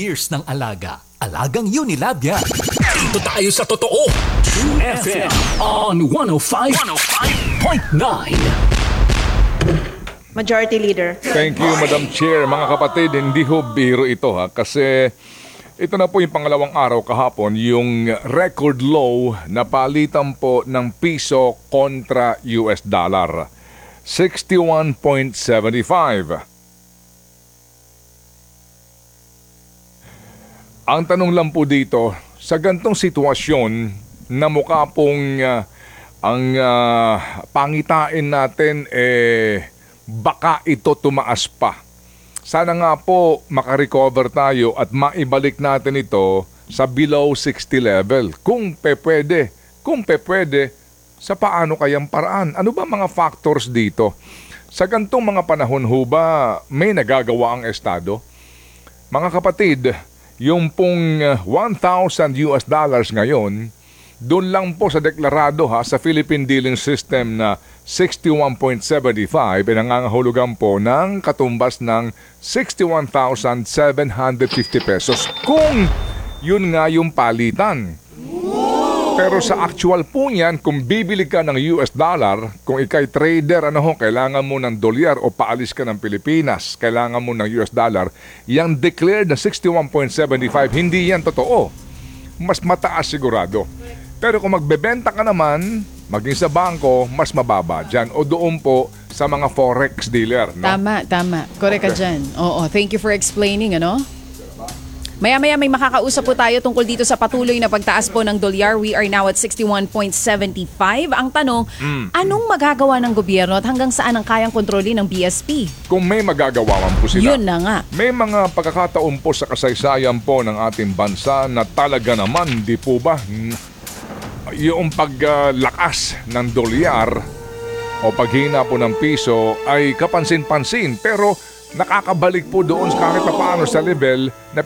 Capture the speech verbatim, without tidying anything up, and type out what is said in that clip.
years ng alaga. Alagang Unilabian. Dito tayo sa totoo. True F M on one oh five point nine. Majority Leader. Thank you, Madam Chair. Mga kapatid, hindi ho biro ito ha. Kasi ito na po yung pangalawang araw kahapon, yung record low na palitan po ng piso kontra U S dollar. sixty-one point seven five. Ang tanong lang po dito, sa gantong sitwasyon na mukha pong uh, ang uh, pangitain natin eh baka ito tumaas pa. Sana nga po makarecover tayo at maibalik natin ito sa below sixty level. Kung pepwede, kung pepwede, sa paano kayang paraan? Ano ba mga factors dito? Sa gantong mga panahon ho ba may nagagawa ang Estado? Mga kapatid, yung pong one thousand U S dollars ngayon, doon lang po sa deklarado ha, sa Philippine Dealing System na sixty-one point seven five ay nangangahulugan po ng katumbas ng sixty-one thousand seven hundred fifty pesos kung yun nga yung palitan. Pero sa actual po niyan, kung bibili ka ng U S dollar, kung ikay trader, ano ho, kailangan mo ng dolyar o paalis ka ng Pilipinas, kailangan mo ng U S dollar, yung declared na sixty-one point seven five, hindi yan totoo. Mas mataas sigurado. Pero kung magbebenta ka naman, maging sa bangko, mas mababa dyan. O doon po sa mga forex dealer. No? Tama, tama. Correct ka Okay. dyan. Oo, thank you for explaining, ano? Maya-maya may makakausap po tayo tungkol dito sa patuloy na pagtaas po ng dolyar. We are now at sixty-one point seven five. Ang tanong, anong magagawa ng gobyerno at hanggang saan ang kayang kontrolin ng B S P? Kung may magagawa man po sila. Yun na nga. May mga pagkakataon po sa kasaysayan po ng ating bansa na talaga naman, di po ba, n- yung paglakas ng dolyar o paghina po ng piso ay kapansin-pansin. Pero nakakabalik po doon kahit pa paano sa level na